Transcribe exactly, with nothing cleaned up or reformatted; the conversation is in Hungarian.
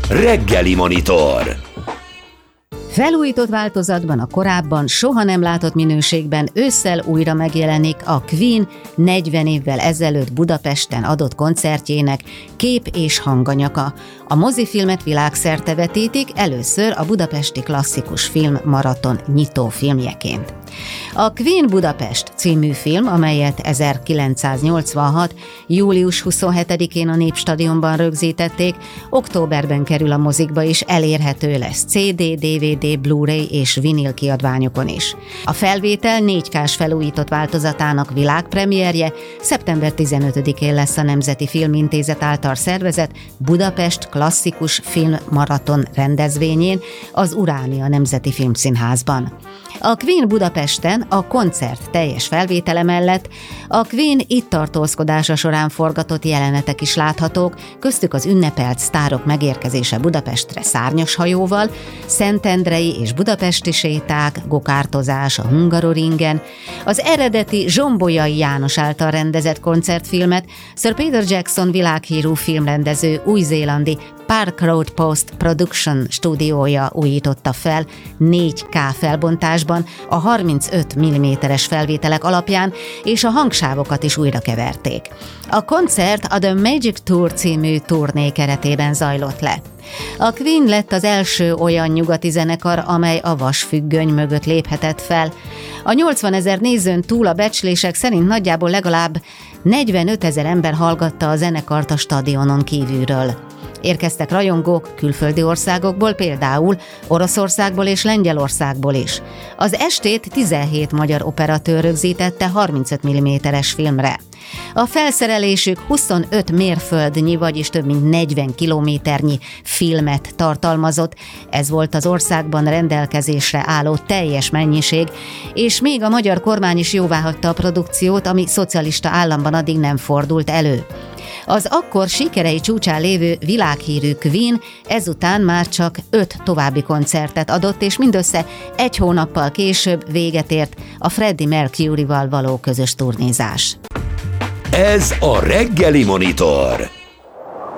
Reggeli Monitor. Felújított változatban a korábban soha nem látott minőségben ősszel újra megjelenik a Queen negyven évvel ezelőtt Budapesten adott koncertjének kép- és hanganyaga. A mozifilmet világszerte vetítik, először a Budapesti Klasszikus Film Maraton nyitó filmjeként. A Queen Budapest című film, amelyet ezerkilencszáznyolcvanhat. július huszonhetedikén a Népstadionban rögzítették, októberben kerül a mozikba és elérhető lesz cé dé, dé vé dé, Blu-ray és vinil kiadványokon is. A felvétel négy ká-s felújított változatának világpremierje szeptember tizenötödikén lesz a Nemzeti Filmintézet által szervezett Budapest Klasszikus Film Maraton rendezvényén, az Uránia Nemzeti Filmszínházban. A Queen Budapesten a koncert teljes felvétele mellett a Queen itt tartózkodása során forgatott jelenetek is láthatók, köztük az ünnepelt sztárok megérkezése Budapestre szárnyas hajóval, szentendrei és budapesti séták, gokártozás a Hungaroringen, az eredeti Zsombolyai János által rendezett koncertfilmet Sir Peter Jackson világhírű filmrendező új-zélandi Park Road Post Production stúdiója újította fel négy ká felbontásban a harmincöt milliméteres felvételek alapján, és a hangsávokat is újra keverték. A koncert a The Magic Tour című turné keretében zajlott le. A Queen lett az első olyan nyugati zenekar, amely a vasfüggöny mögött léphetett fel. A nyolcvanezer nézőn túl a becslések szerint nagyjából legalább negyvenötezer ember hallgatta a zenekart a stadionon kívülről. Érkeztek rajongók külföldi országokból, például Oroszországból és Lengyelországból is. Az estét tizenhét magyar operatőr rögzítette harmincöt milliméteres filmre. A felszerelésük huszonöt mérföldnyi, vagyis több mint negyven kilométernyi filmet tartalmazott. Ez volt az országban rendelkezésre álló teljes mennyiség, és még a magyar kormány is jóváhagyta a produkciót, ami szocialista államban addig nem fordult elő. Az akkor sikerei csúcsán lévő világhírű Queen ezután már csak öt további koncertet adott, és mindössze egy hónappal később véget ért a Freddie Mercuryval való közös turnézás. Ez a Reggeli Monitor.